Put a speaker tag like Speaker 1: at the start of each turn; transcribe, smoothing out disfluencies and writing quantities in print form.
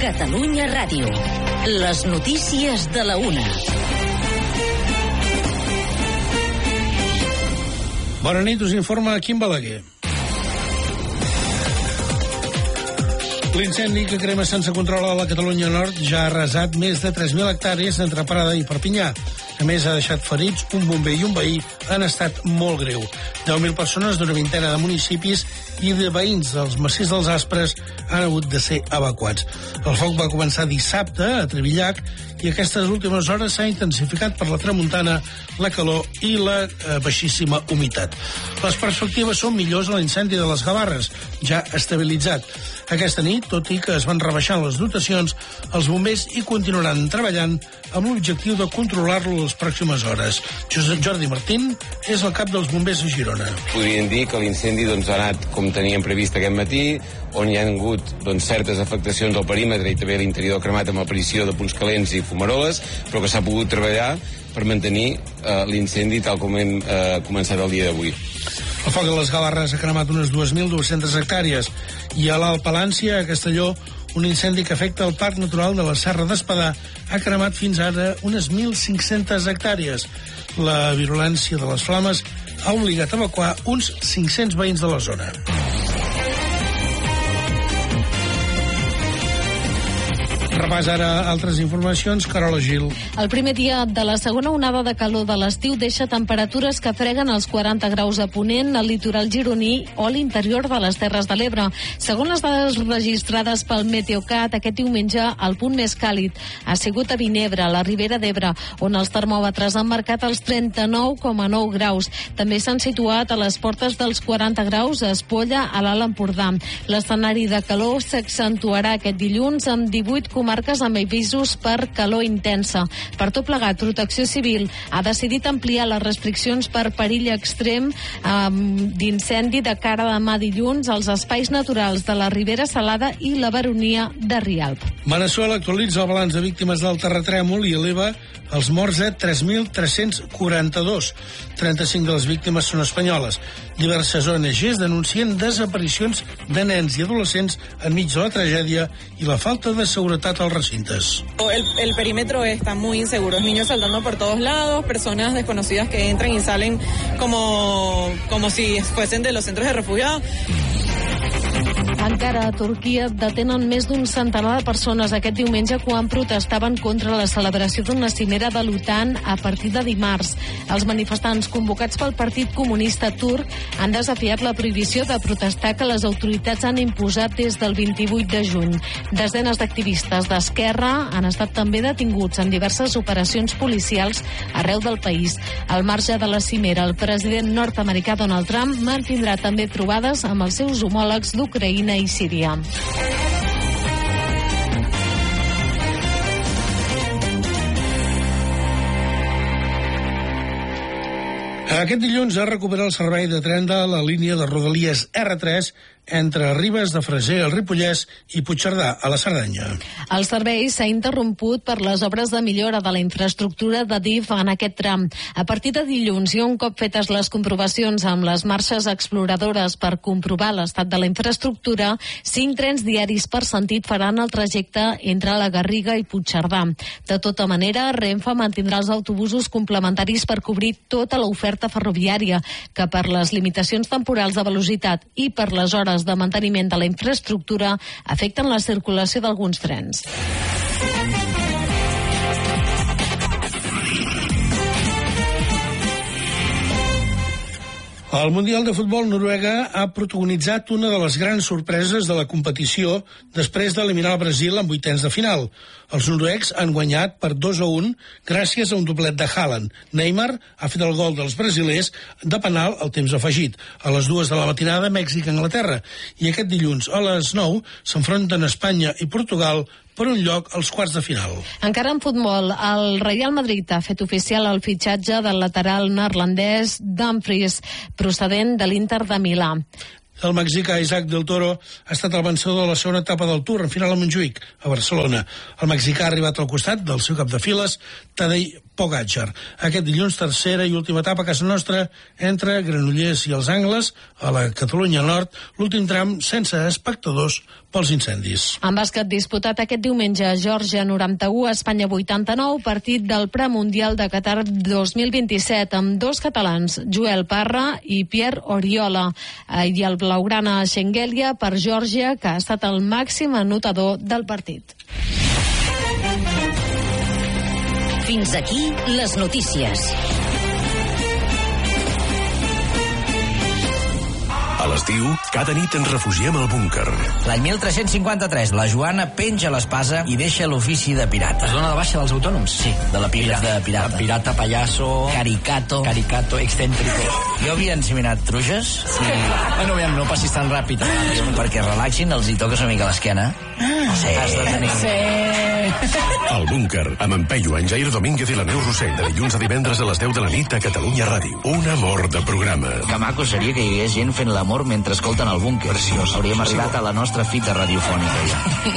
Speaker 1: Catalunya Ràdio. Les notícies de la una.
Speaker 2: Bona nit, us informa Quim Balaguer. L'incendi que crema sense control a la Catalunya Nord ja ha arrasat més de 3.000 hectàrees entre Parada i Perpinyà. A més, ha deixat ferits un bomber i un veí en estat molt greu. 10.000 persones d'una vintena de municipis i de veïns dels massís dels Aspres han hagut de ser evacuats. El foc va començar dissabte a Trivillac i aquestes últimes hores s'ha intensificat per la tramuntana, la calor i la baixíssima humitat. Les perspectives són millors a l'incendi de les Gavarres, ja estabilitzat. Aquesta nit, tot i que es van rebaixant les dotacions, els bombers hi continuaran treballant amb l'objectiu de controlar-lo les pròximes hores. Josep Jordi Martín és el cap dels bombers a Girona.
Speaker 3: Podríem dir que l'incendi ha anat com teníem previst aquest matí, on hi ha hagut certes afectacions al perímetre i també a l'interior cremat amb aparició de punts calents i fumaroles, però que s'ha pogut treballar per mantenir l'incendi tal com hem començat el dia d'avui.
Speaker 2: El foc de les Gavarres ha cremat unes 2.200 hectàrees i a l'Alt Palància, a Castelló, un incendi que afecta el Parc Natural de la Serra d'Espadà ha cremat fins ara unes 1.500 hectàrees. La virulència de les flames ha obligat a evacuar uns 500 veïns de la zona. Repàs ara altres informacions. Carola Gil.
Speaker 4: El primer dia de la segona onada de calor de l'estiu deixa temperatures que freguen els 40 graus a Ponent, al litoral gironí o a l'interior de les Terres de l'Ebre. Segons les dades registrades pel Meteocat, aquest diumenge el punt més càlid ha sigut a Vinebre, a la Ribera d'Ebre, on els termòmetres han marcat els 39,9 graus. També s'han situat a les portes dels 40 graus a Espolla, a l'Alt Empordà. L'escenari de calor s'accentuarà aquest dilluns amb 18 comarques amb avisos per calor intensa. Per tot plegat, Protecció Civil ha decidit ampliar les restriccions per perill extrem d'incendi de cara a demà dilluns als espais naturals de la Ribera Salada i la Baronia de Rialb.
Speaker 2: Veneçuela actualitza el balanç de víctimes del terratrèmol i eleva els morts a 3.342. 35 de les víctimes són espanyoles. Diverses ONGs denuncien desaparicions de nens i adolescents enmig de la tragèdia i la falta de seguretat als recintes.
Speaker 5: El perímetro está muy inseguro. Niños saltando por todos lados, personas desconocidas que entran y salen como si fuesen de los centros de refugiados.
Speaker 4: Encara a Turquia detenen més d'un centenar de persones aquest diumenge quan protestaven contra la celebració d'una cimera de l'OTAN a partir de dimarts. Els manifestants convocats pel Partit Comunista Turc han desafiat la prohibició de protestar que les autoritats han imposat des del 28 de juny. Desenes d'activistes d'Esquerra han estat també detinguts en diverses operacions policials arreu del país. Al marge de la cimera, el president nord-americà Donald Trump mantindrà també trobades amb els seus homòlegs d'Ucraïna i Síria.
Speaker 2: Aquest dilluns es recupera el servei de tren de la línia de Rodalies R3 entre Ribes de Freser, el Ripollès i Puigcerdà, a la Cerdanya.
Speaker 4: El servei s'ha interromput per les obres de millora de la infraestructura de DIF en aquest tram. A partir de dilluns i un cop fetes les comprovacions amb les marxes exploradores per comprovar l'estat de la infraestructura, 5 trens diaris per sentit faran el trajecte entre la Garriga i Puigcerdà. De tota manera, Renfe mantindrà els autobusos complementaris per cobrir tota l'oferta ferroviària, que per les limitacions temporals de velocitat i per les hores de manteniment de la infraestructura afecten la circulació d'alguns trens.
Speaker 2: El Mundial de Futbol Noruega ha protagonitzat una de les grans sorpreses de la competició després d'eliminar el Brasil en vuitens de final. Els noruecs han guanyat per 2-1 gràcies a un doblet de Haaland. Neymar ha fet el gol dels brasilers de penal al temps afegit. A les 2 de la matinada, Mèxic-Anglaterra. I aquest dilluns a les 9 s'enfronten Espanya i Portugal per un lloc als quarts de final.
Speaker 4: Encara en futbol, el Real Madrid ha fet oficial el fitxatge del lateral neerlandès Dumfries, procedent de l'Inter de Milà.
Speaker 2: El mexicà Isaac del Toro ha estat el vencedor de la segona etapa del Tour en final a Montjuïc, a Barcelona. El mexicà ha arribat al costat del seu cap de files, Tadej Pogacar. Aquest dilluns, tercera i última etapa a casa nostra entre Granollers i els Angles, a la Catalunya Nord, l'últim tram sense espectadors pels incendis.
Speaker 4: En bàsquet disputat aquest diumenge, Geòrgia 91, Espanya 89, partit del premundial de Qatar 2027, amb dos catalans, Joel Parra i Pierre Oriola, i el blaugrana Schengelia per Geòrgia, que ha estat el màxim anotador del partit.
Speaker 1: Fins aquí les notícies.
Speaker 6: A l'estiu, cada nit ens refugiem al búnquer.
Speaker 7: L'any 1353, la Joana penja l'espasa i deixa l'ofici de pirata.
Speaker 8: Es dona de baixa dels autònoms?
Speaker 7: Sí, de l'epígraf de pirata.
Speaker 8: Pirata, pallasso...
Speaker 7: Caricato,
Speaker 8: excèntrico.
Speaker 7: Jo havia enseminat truges.
Speaker 8: Sí. Bueno, aviam, no passis tan ràpid.
Speaker 7: Perquè relaxin, els hi toques una mica l'esquena. Sí. Has de tenir...
Speaker 8: Sí.
Speaker 6: El búnquer, amb en Peyu, en Jair Domínguez i la Neus Rossell, de dilluns a divendres a les 10 de la nit a Catalunya Ràdio. Un amor de programa.
Speaker 7: Que maco seria que hi hagués gent fent l'amor mentre escolten el búnquer.
Speaker 6: Preciós.
Speaker 7: Hauríem arribat a la nostra fita radiofònica ja.